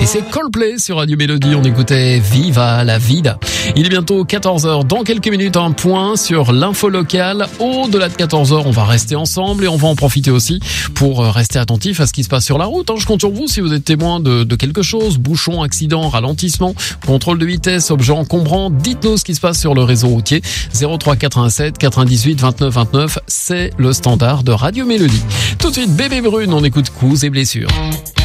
c'est Coldplay sur Radio Mélodie. On écoutait Viva la Vida. Il est bientôt 14h. Dans quelques minutes, un point sur l'info locale. Au-delà de 14h, on va rester ensemble et on va en profiter aussi pour rester attentif à ce qui se passe sur la route. Je compte sur vous si vous êtes témoin de quelque chose. Bouchon, accident, ralentissement, contrôle de vitesse, objet encombrant. Dites-nous ce qui se passe sur le réseau routier. 03 87 98 29 29. C'est le standard de Radio Mélodie. Tout de suite, Bébé Brune, on écoute Coups et blessures.